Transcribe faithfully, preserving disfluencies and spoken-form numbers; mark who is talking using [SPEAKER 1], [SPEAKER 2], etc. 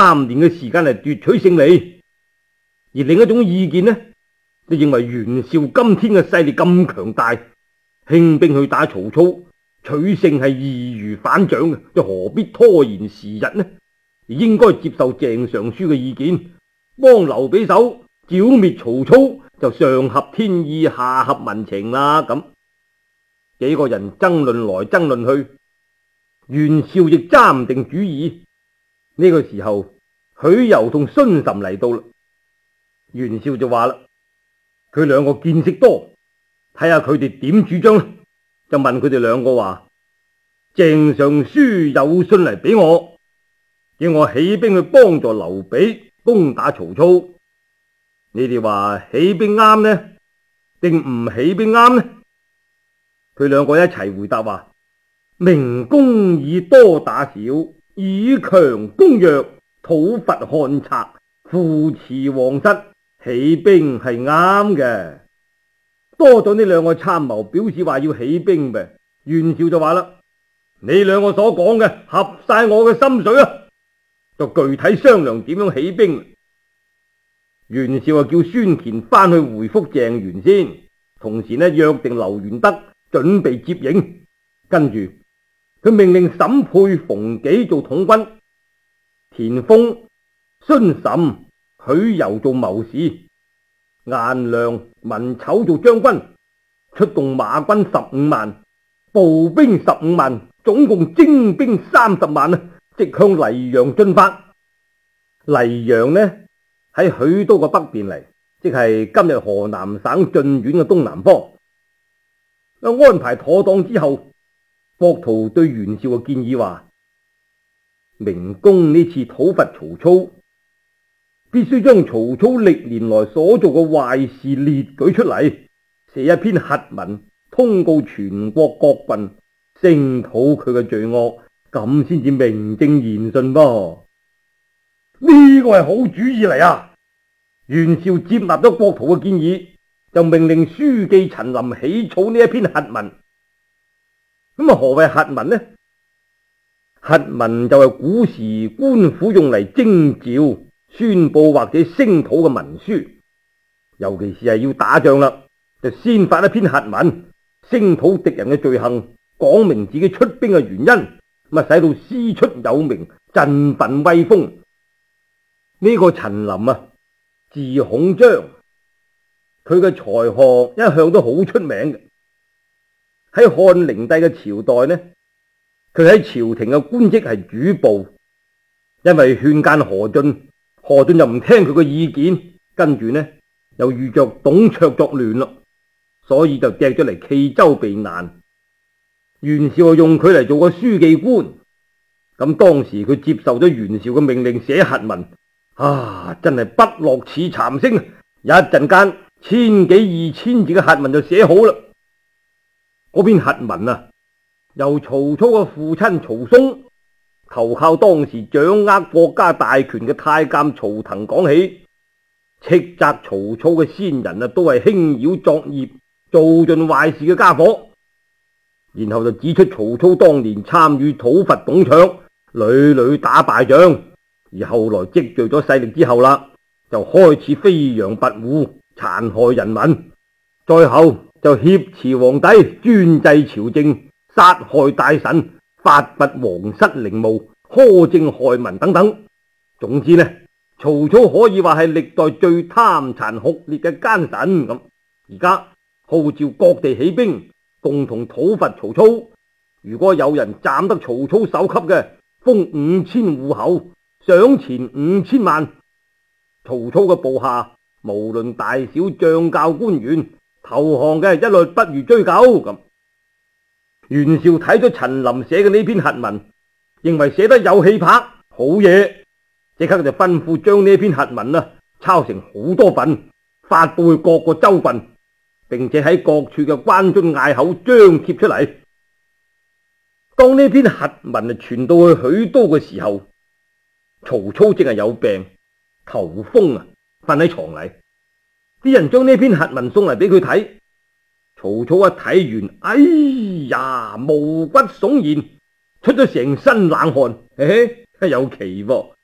[SPEAKER 1] 三年嘅時間嚟奪取勝利。而另一種意見呢，就認為袁紹今天嘅勢力咁強大，興兵去打曹操，取勝係易如反掌嘅，就何必拖延時日呢？而應該接受鄭尚書嘅意見，幫劉備手剿滅曹操，就上合天意，下合民情啦。咁幾個人爭論來爭論去，袁紹亦揸唔定主意。呢、這個時候，許攸同荀岑嚟到啦。袁紹就話啦，佢兩個見識多，睇下佢哋點主張啦。就問佢哋兩個話：鄭尚書有信嚟俾我，叫我起兵去幫助劉備攻打曹操。你哋話起兵啱呢，定唔起兵啱呢？佢兩個一齊回答話：明公以多打少，以強攻弱，討伐漢賊，扶持皇室，起兵係啱嘅。多咗呢兩個參謀表示話要起兵唄。袁紹就話啦：你兩個所講嘅合晒我嘅心水啊，就具體商量點樣起兵。袁紹啊叫孫乾翻去回復鄭元先，同時呢約定劉元德準備接應。跟住佢命令沈沛、馮紀做統軍，田豐、荀岑、許攸做謀士，顏良、文醜做將軍，出動馬軍十五萬，步兵十五萬，總共精兵三十萬啊！即向黎陽進發。黎陽呢喺許都嘅北邊嚟，即係今日河南省晉縣嘅東南方。安排妥當之後，郭圖對袁紹嘅建議話：明公呢次討伐曹操，必須將曹操歷年來所做嘅壞事列舉出嚟，寫一篇檄文通告全國各郡，聲討佢嘅罪惡，咁先至名正言順噃。呢個係好主意嚟啊！袁紹接納咗郭圖嘅建議，就命令書記陳琳起草呢一篇檄文。咁啊，何謂檄文呢？檄文就係古時官府用嚟徵召、宣布或者聲討嘅文書，尤其是係要打仗啦，就先發一篇檄文，聲討敵人嘅罪行，講明自己出兵嘅原因，咁啊使到師出有名，振奮威風。呢、這個陳琳啊，字孔章，佢嘅才學一向都好出名嘅。喺漢靈帝嘅朝代呢，佢喺朝廷嘅官職係主簿，因為勸諫何進，何進又唔聽佢嘅意見，跟住呢又遇着董卓作亂咯，所以就掟咗嚟冀州避難。袁紹用佢嚟做個書記官，咁當時佢接受咗袁紹嘅命令寫檄文，啊，真係不落似蟬聲，一陣間千幾二千字嘅檄文就寫好啦。嗰篇檄文啊，由曹操嘅父親曹嵩投靠當時掌握國家大權嘅太監曹騰講起，斥責曹操嘅先人啊，都係輕徭作業、做盡壞事嘅家伙。然後就指出曹操當年參與討伐董卓，屢屢打敗仗，而後來積聚咗勢力之後啦，就開始飛揚跋扈，殘害人民，最後就挾持皇帝，專制朝政，殺害大臣，發掘皇室陵墓，苛政害民等等。總之呢，曹操可以話係歷代最貪殘酷烈嘅奸臣。咁而家號召各地起兵，共同討伐曹操。如果有人斬得曹操首級嘅，封五千戶侯，賞錢五千萬。曹操嘅部下無論大小將校官員，投降嘅一律不予追究。咁袁紹睇咗陳琳寫嘅呢篇檄文，認為寫得有氣魄，好嘢，即刻就吩咐將呢篇檄文啊抄成好多份，發布去各個州郡，並且喺各處嘅關津隘口張貼出嚟。當呢篇檄文啊傳到去許都嘅時候，曹操正係有病，頭風啊，瞓喺床嚟。啲人將呢篇檄文送嚟俾佢睇，曹操一睇完，哎呀，毛骨悚然，出咗成身冷汗，嘿嘿，有奇喎。